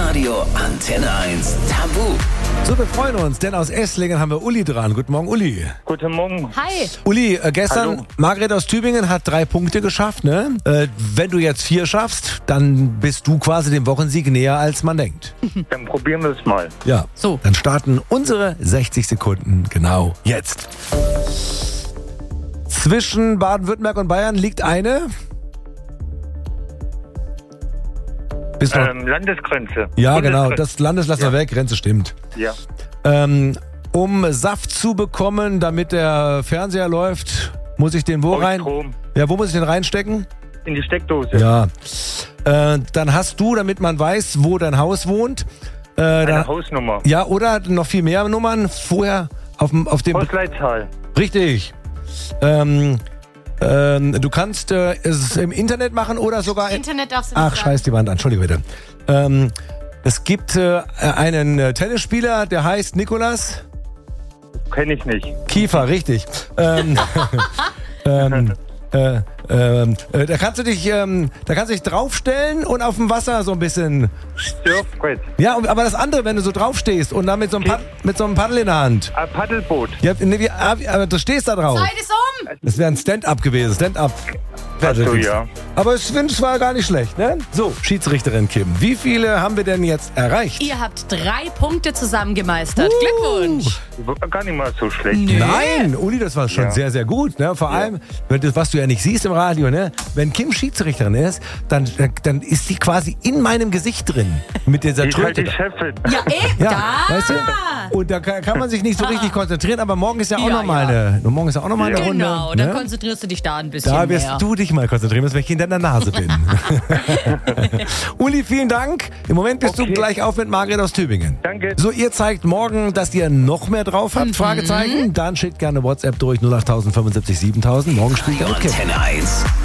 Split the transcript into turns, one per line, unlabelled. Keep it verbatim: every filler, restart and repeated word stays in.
Radio Antenne eins Tabu.
So, wir freuen uns, denn aus Esslingen haben wir Uli dran. Guten Morgen, Uli.
Guten Morgen.
Hi.
Uli, äh, gestern,
Hallo.
Margret aus Tübingen hat drei Punkte geschafft, ne? Äh, wenn du jetzt vier schaffst, dann bist du quasi dem Wochensieg näher, als man denkt.
Dann probieren wir es mal.
Ja.
So.
Dann starten unsere sechzig Sekunden genau jetzt. Zwischen Baden-Württemberg und Bayern liegt eine... Bist noch,
Ähm, Landesgrenze.
ja, genau.
Bundesgrenze.
Das Landes lassen wir weg. Grenze stimmt.
Ja.
Ähm, um Saft zu bekommen, damit der Fernseher läuft, muss ich den wo
Brauche ich
rein?
Strom.
Ja, wo muss ich den reinstecken?
In die Steckdose.
Ja. Äh, dann hast du, damit man weiß, wo dein Haus wohnt. Äh,
Eine
dann,
Hausnummer.
ja, oder noch viel mehr Nummern vorher auf dem, auf dem.
Postleitzahl.
Richtig. Ähm, ähm, du kannst äh, es im Internet machen oder sogar.
Internet darfst du nicht
Ach,
sagen.
scheiß die Wand an. Entschuldige bitte. Ähm, es gibt äh, einen äh, Tennisspieler, der heißt Nikolas
Kenne ich nicht.
Kiefer, richtig. ähm, ähm, äh, ähm, äh, da kannst du dich, ähm, da kannst du dich draufstellen und auf dem Wasser so ein bisschen.
Surfbrett.
Ja, aber das andere, wenn du so draufstehst und dann mit so einem, Pad, mit so einem Paddel in der Hand.
Ein Paddelboot.
Ja, nee, wie, ah, wie- aber du stehst da drauf.
Zeit ist um.
Das wäre ein Stand-up gewesen, Stand-up.
Ach so, ja.
Aber ich finde, es war gar nicht schlecht, ne? So, Schiedsrichterin Kim, wie viele haben wir denn jetzt erreicht?
Ihr habt drei Punkte zusammen gemeistert. Glückwunsch.
War gar nicht mal so schlecht.
Nö.
Nein, Uli, das war schon
Ja.
sehr, sehr gut. Ne? Vor allem, wenn das, was du ja nicht siehst im Radio, ne? Wenn Kim Schiedsrichterin ist, dann, dann ist sie quasi in meinem Gesicht drin. Mit dieser
Die ist halt
Tröte.
die Chefin.
Ja, eben.
Ja,
da.
weißt du? Und da kann, kann man sich nicht so richtig konzentrieren, aber morgen ist ja auch
Ja,
nochmal
ja.
eine, morgen ist ja auch noch mal eine Runde.
Genau, dann
ne?
konzentrierst du dich da ein bisschen
Da wirst
mehr.
du dich mal konzentrieren, wenn ich in deiner Nase bin. Uli, vielen Dank. Im Moment bist du
Okay.
gleich auf mit Margret aus Tübingen.
Danke.
So, ihr zeigt morgen, dass ihr noch mehr drauf habt, Fragezeichen. Dann schickt gerne WhatsApp durch null acht fünfundsiebzig siebentausend. Morgen spielt ihr mit Kim.
Antenne eins.